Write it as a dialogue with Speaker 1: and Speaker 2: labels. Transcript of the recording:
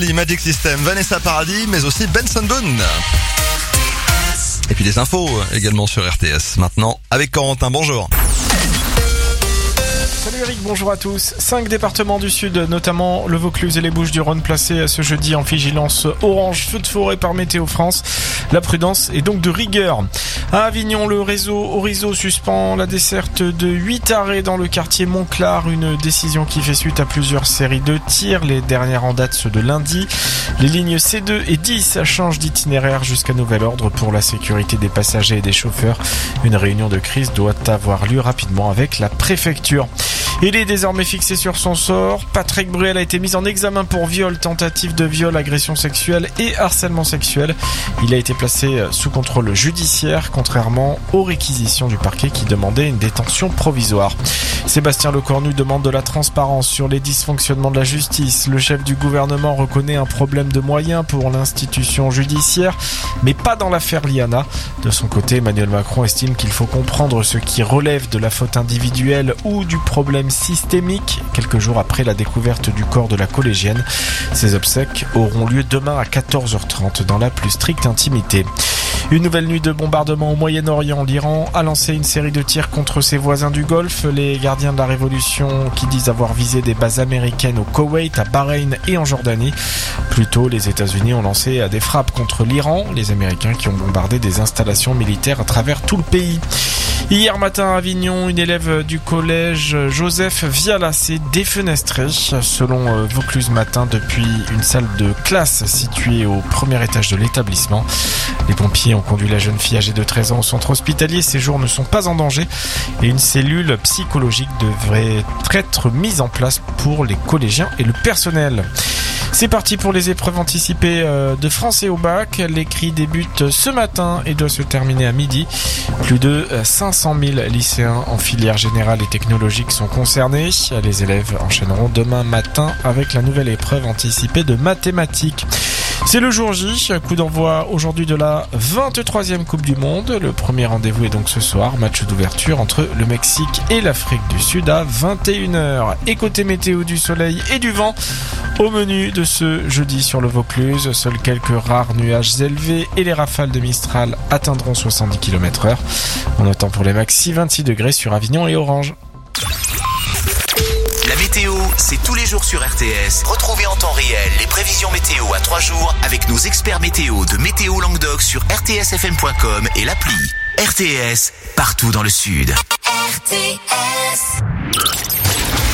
Speaker 1: Magic System, Vanessa Paradis, mais aussi Benson Boone. Et puis des infos également sur RTS. Maintenant, avec Corentin, bonjour.
Speaker 2: Salut Eric, bonjour à tous. 5 départements du sud, notamment le Vaucluse et les Bouches-du-Rhône, placés ce jeudi en vigilance orange feu de forêt par Météo France. La prudence est donc de rigueur. À Avignon, le réseau Orizo suspend la desserte de 8 arrêts dans le quartier Montclar. Une décision qui fait suite à plusieurs séries de tirs. Les dernières en date, ceux de lundi. Les lignes C2 et 10 changent d'itinéraire jusqu'à nouvel ordre pour la sécurité des passagers et des chauffeurs. Une réunion de crise doit avoir lieu rapidement avec la préfecture. Il est désormais fixé sur son sort. Patrick Bruel a été mis en examen pour viol, tentative de viol, agression sexuelle et harcèlement sexuel. Il a été placé sous contrôle judiciaire, contrairement aux réquisitions du parquet qui demandait une détention provisoire. Sébastien Lecornu demande de la transparence sur les dysfonctionnements de la justice. Le chef du gouvernement reconnaît un problème de moyens pour l'institution judiciaire, mais pas dans l'affaire Liana. De son côté, Emmanuel Macron estime qu'il faut comprendre ce qui relève de la faute individuelle ou du problème systémique, quelques jours après la découverte du corps de la collégienne. Ces obsèques auront lieu demain à 14h30 dans la plus stricte intimité. Une nouvelle nuit de bombardement au Moyen-Orient. L'Iran a lancé une série de tirs contre ses voisins du Golfe. Les gardiens de la révolution qui disent avoir visé des bases américaines au Koweït, à Bahreïn et en Jordanie. Plus tôt, les États-Unis ont lancé des frappes contre l'Iran. Les Américains qui ont bombardé des installations militaires à travers tout le pays. Hier matin à Avignon, une élève du collège Joseph Viala s'est défenestrée. Selon Vaucluse Matin, depuis une salle de classe située au premier étage de l'établissement. Les pompiers ont conduit la jeune fille âgée de 13 ans au centre hospitalier. Ses jours ne sont pas en danger et une cellule psychologique devrait être mise en place pour les collégiens et le personnel. C'est parti pour les épreuves anticipées de français au bac. L'écrit débute ce matin et doit se terminer à midi. Plus de 500 000 lycéens en filière générale et technologique sont concernés. Les élèves enchaîneront demain matin avec la nouvelle épreuve anticipée de mathématiques. C'est le jour J, coup d'envoi aujourd'hui de la 23e Coupe du Monde. Le premier rendez-vous est donc ce soir, match d'ouverture entre le Mexique et l'Afrique du Sud à 21h. Et côté météo, du soleil et du vent au menu de ce jeudi sur le Vaucluse. Seuls quelques rares nuages élevés et les rafales de Mistral atteindront 70 km/h. On attend pour les maxi 26 degrés sur Avignon et Orange.
Speaker 3: La météo, c'est tous les jours sur RTS. Retrouvez en temps réel les prévisions météo à 3 jours avec nos experts météo de Météo Languedoc sur rtsfm.com et l'appli. RTS, partout dans le sud. RTS.